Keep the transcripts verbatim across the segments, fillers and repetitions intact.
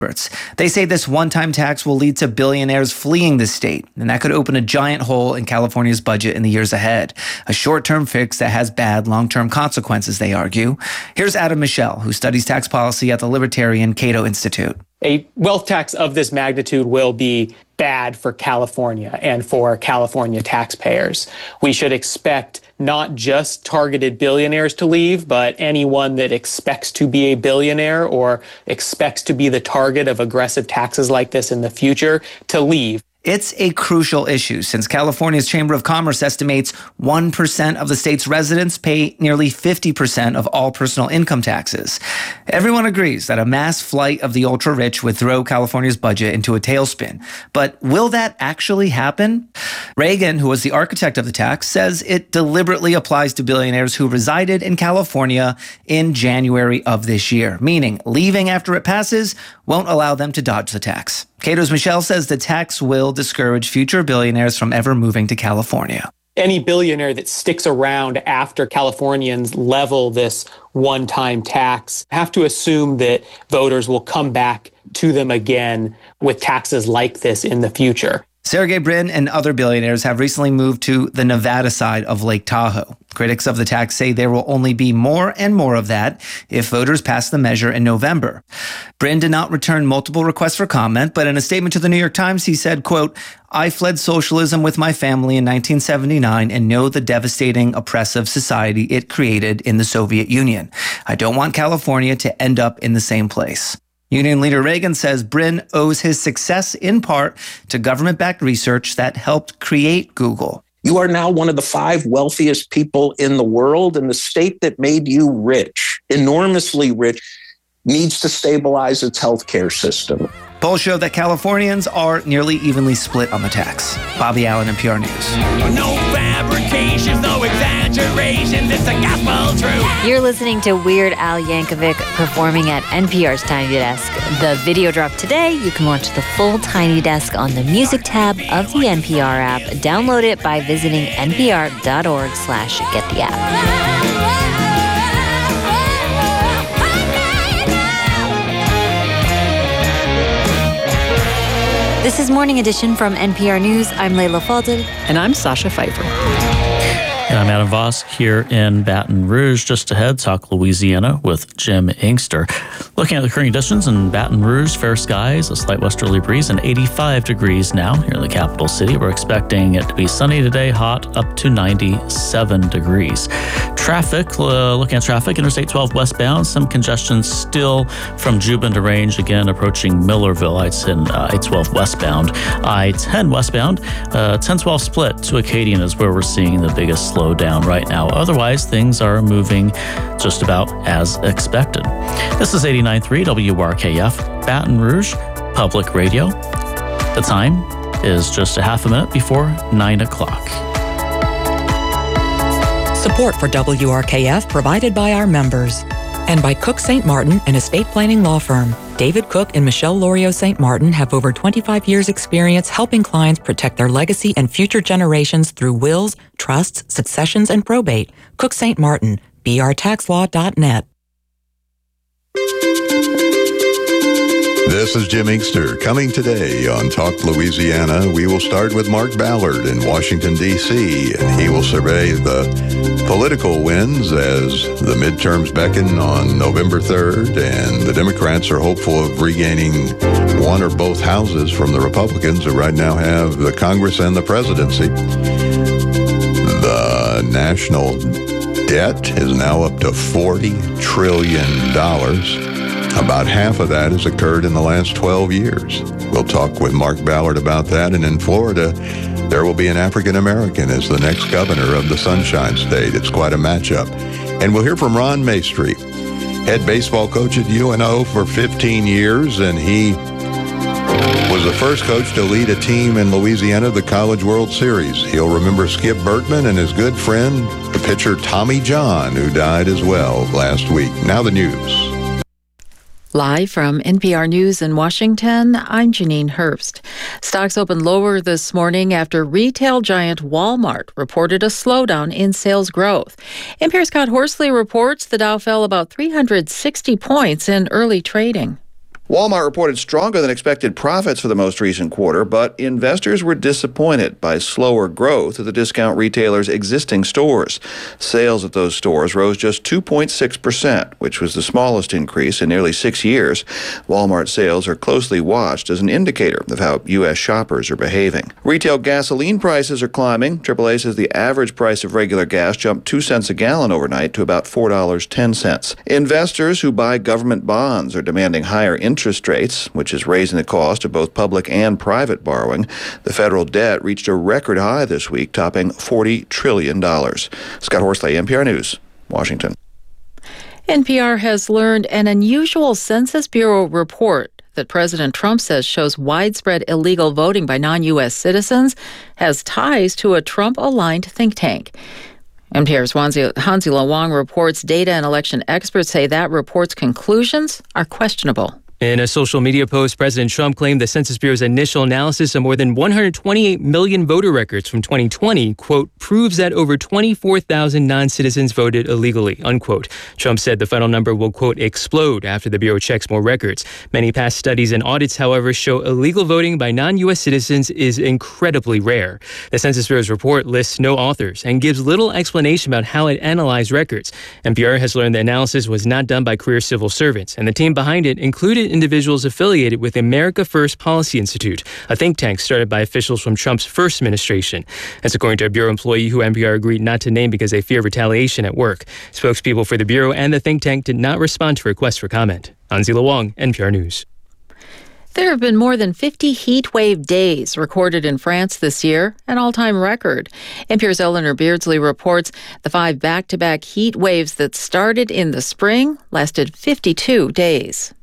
They say this one-time tax will lead to billionaires fleeing the state, and that could open a giant hole in California's budget in the years ahead. A short-term fix that has bad long-term consequences, they argue. Here's Adam Michel, who studies tax policy at the libertarian Cato Institute. A wealth tax of this magnitude will be bad for California and for California taxpayers. We should expect not just targeted billionaires to leave, but anyone that expects to be a billionaire or expects to be the target of aggressive taxes like this in the future to leave. It's a crucial issue since California's Chamber of Commerce estimates one percent of the state's residents pay nearly fifty percent of all personal income taxes. Everyone agrees that a mass flight of the ultra-rich would throw California's budget into a tailspin. But will that actually happen? Reagan, who was the architect of the tax, says it deliberately applies to billionaires who resided in California in January of this year, meaning leaving after it passes won't allow them to dodge the tax. Cato's Michel says the tax will discourage future billionaires from ever moving to California. Any billionaire that sticks around after Californians level this one-time tax have to assume that voters will come back to them again with taxes like this in the future. Sergey Brin and other billionaires have recently moved to the Nevada side of Lake Tahoe. Critics of the tax say there will only be more and more of that if voters pass the measure in November. Brin did not return multiple requests for comment, but in a statement to the New York Times, he said, quote, "I fled socialism with my family in nineteen seventy-nine and know the devastating, oppressive society it created in the Soviet Union. I don't want California to end up in the same place." Union leader Reagan says Brin owes his success in part to government-backed research that helped create Google. You are now one of the five wealthiest people in the world, and the state that made you rich, enormously rich, needs to stabilize its healthcare system. Polls show that Californians are nearly evenly split on the tax. Bobby Allen, N P R News. No fabrications, no exaggerations, it's a gospel truth. You're listening to Weird Al Yankovic performing at N P R's Tiny Desk. The video dropped today. You can watch the full Tiny Desk on the music tab of the N P R app. Download it by visiting npr.org slash get the app. This is Morning Edition from N P R News. I'm Layla Fadel. And I'm Sasha Pfeiffer. And I'm Adam Voss here in Baton Rouge. Just ahead, talk Louisiana with Jim Inkster. Looking at the current conditions in Baton Rouge, fair skies, a slight westerly breeze, and eighty-five degrees now here in the capital city. We're expecting it to be sunny today, hot up to ninety-seven degrees. Traffic, uh, looking at traffic, Interstate twelve westbound, some congestion still from Juban to Range, again approaching Millerville. It's in uh, I twelve westbound. I ten westbound, uh, ten twelve split to Acadian is where we're seeing the biggest slow down right now. Otherwise, things are moving just about as expected. This is eighty-nine point three W R K F, Baton Rouge Public Radio. The time is just a half a minute before nine o'clock. Support for W R K F provided by our members and by Cook Saint Martin, an estate planning law firm. David Cook and Michelle Lorio Saint Martin have over twenty-five years experience helping clients protect their legacy and future generations through wills, trusts, successions, and probate. Cook Saint Martin, b r tax law dot net. This is Jim Inkster. Coming today on Talk Louisiana, we will start with Mark Ballard in Washington, D C, and he will survey the political winds as the midterms beckon on November third, and the Democrats are hopeful of regaining one or both houses from the Republicans who right now have the Congress and the presidency. The national debt is now up to forty trillion dollars. About half of that has occurred in the last twelve years. We'll talk with Mark Ballard about that. And in Florida, there will be an African American as the next governor of the Sunshine State. It's quite a matchup. And we'll hear from Ron Maestri, head baseball coach at U N O for fifteen years, and he was the first coach to lead a team in Louisiana the College World Series. He'll remember Skip Bertman and his good friend, the pitcher Tommy John, who died as well last week. Now the news. Live from N P R News in Washington, I'm Janine Herbst. Stocks opened lower this morning after retail giant Walmart reported a slowdown in sales growth. N P R's Scott Horsley reports the Dow fell about three hundred sixty points in early trading. Walmart reported stronger than expected profits for the most recent quarter, but investors were disappointed by slower growth at the discount retailer's existing stores. Sales at those stores rose just two point six percent, which was the smallest increase in nearly six years. Walmart sales are closely watched as an indicator of how U S shoppers are behaving. Retail gasoline prices are climbing. triple A says the average price of regular gas jumped two cents a gallon overnight to about four dollars and ten cents. Investors who buy government bonds are demanding higher interest rates, which is raising the cost of both public and private borrowing. The federal debt reached a record high this week, topping forty trillion dollars. Scott Horsley, N P R News, Washington. N P R has learned an unusual Census Bureau report that President Trump says shows widespread illegal voting by non-U S citizens has ties to a Trump-aligned think tank. N P R's Hansi Wang reports data and election experts say that report's conclusions are questionable. In a social media post, President Trump claimed the Census Bureau's initial analysis of more than one hundred twenty-eight million voter records from twenty twenty, quote, proves that over twenty-four thousand non-citizens voted illegally, unquote. Trump said the final number will, quote, explode after the Bureau checks more records. Many past studies and audits, however, show illegal voting by non-U S citizens is incredibly rare. The Census Bureau's report lists no authors and gives little explanation about how it analyzed records. N P R has learned the analysis was not done by career civil servants, and the team behind it included individuals affiliated with America First Policy Institute, a think tank started by officials from Trump's first administration. That's according to a Bureau employee who N P R agreed not to name because they fear retaliation at work. Spokespeople for the Bureau and the think tank did not respond to requests for comment. Hansi Wang, N P R News. There have been more than fifty heat wave days recorded in France this year, an all-time record. N P R's Eleanor Beardsley reports the five back-to-back heat waves that started in the spring lasted fifty-two days.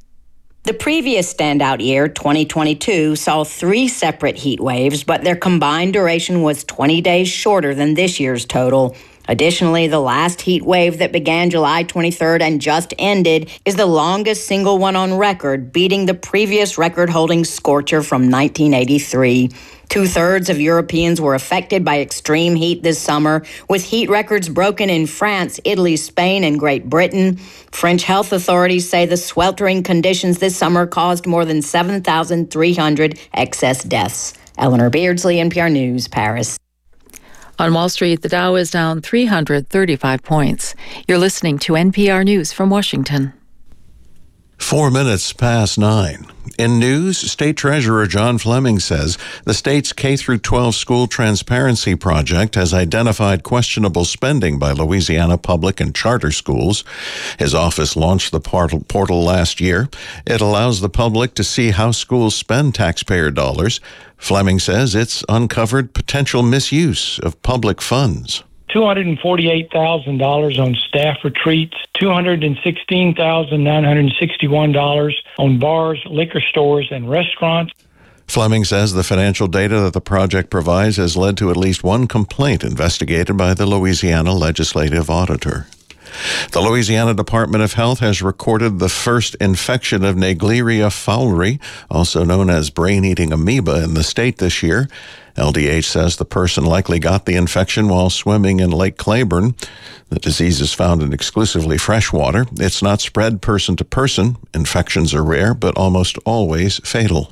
The previous standout year, twenty twenty-two, saw three separate heat waves, but their combined duration was twenty days shorter than this year's total. Additionally, the last heat wave that began July twenty-third and just ended is the longest single one on record, beating the previous record-holding scorcher from nineteen eighty-three. Two-thirds of Europeans were affected by extreme heat this summer, with heat records broken in France, Italy, Spain, and Great Britain. French health authorities say the sweltering conditions this summer caused more than seven thousand three hundred excess deaths. Eleanor Beardsley, N P R News, Paris. On Wall Street, the Dow is down three hundred thirty-five points. You're listening to N P R News from Washington. Four minutes past nine. In news, State Treasurer John Fleming says the state's K through twelve School Transparency Project has identified questionable spending by Louisiana public and charter schools. His office launched the portal, portal last year. It allows the public to see how schools spend taxpayer dollars. Fleming says it's uncovered potential misuse of public funds. two hundred forty-eight thousand dollars on staff retreats, two hundred sixteen thousand nine hundred sixty-one dollars on bars, liquor stores, and restaurants. Fleming says the financial data that the project provides has led to at least one complaint investigated by the Louisiana Legislative Auditor. The Louisiana Department of Health has recorded the first infection of Naegleria fowleri, also known as brain-eating amoeba, in the state this year. L D H says the person likely got the infection while swimming in Lake Claiborne. The disease is found in exclusively fresh water. It's not spread person to person. Infections are rare, but almost always fatal.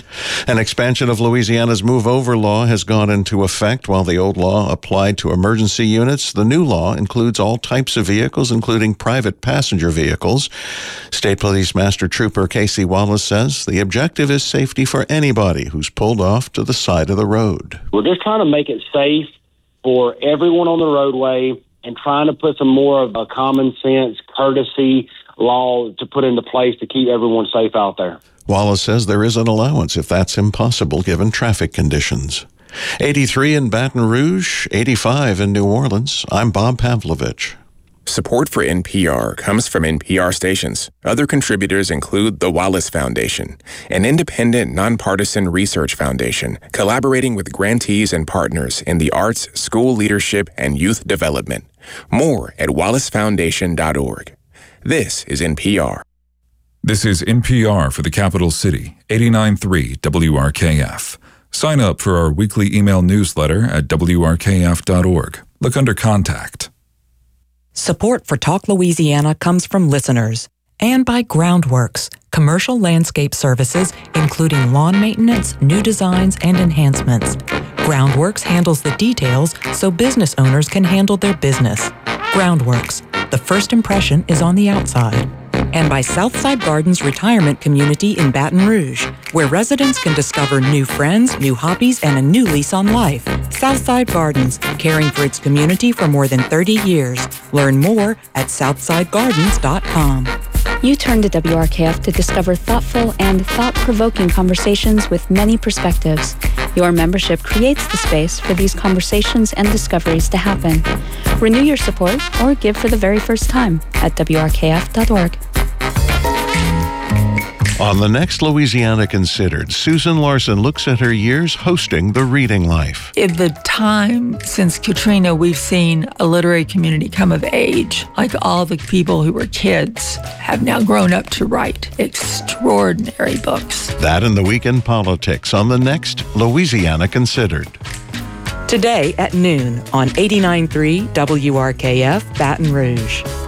An expansion of Louisiana's Move Over law has gone into effect. While the old law applied to emergency units, the new law includes all types of vehicles, including private passenger vehicles. State Police Master Trooper Casey Wallace says the objective is safety for anybody who's pulled off to the side of the road. We're just trying to make it safe for everyone on the roadway and trying to put some more of a common sense, courtesy law to put into place to keep everyone safe out there. Wallace says there is an allowance if that's impossible given traffic conditions. eighty-three in Baton Rouge, eighty-five in New Orleans. I'm Bob Pavlovich. Support for N P R comes from N P R stations. Other contributors include the Wallace Foundation, an independent, nonpartisan research foundation collaborating with grantees and partners in the arts, school leadership, and youth development. More at wallace foundation dot org. This is N P R. This is N P R for the capital city, eighty-nine point three W R K F. Sign up for our weekly email newsletter at W R K F dot org. Look under Contact. Support for Talk Louisiana comes from listeners. And by Groundworks, commercial landscape services, including lawn maintenance, new designs, and enhancements. Groundworks handles the details so business owners can handle their business. Groundworks, the first impression is on the outside. And by Southside Gardens Retirement Community in Baton Rouge, where residents can discover new friends, new hobbies, and a new lease on life. Southside Gardens, caring for its community for more than thirty years. Learn more at southside gardens dot com. You turn to W R K F to discover thoughtful and thought-provoking conversations with many perspectives. Your membership creates the space for these conversations and discoveries to happen. Renew your support or give for the very first time at W R K F dot org. On the next Louisiana Considered, Susan Larson looks at her years hosting the Reading Life. In the time since Katrina, we've seen a literary community come of age. Like all the people who were kids have now grown up to write extraordinary books. That and the week in politics on the next Louisiana Considered. Today at noon on eighty-nine point three W R K F Baton Rouge.